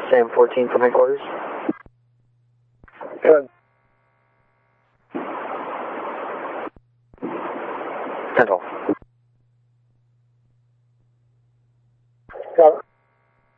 Sam 14 from headquarters. Good. 10-12. Got it.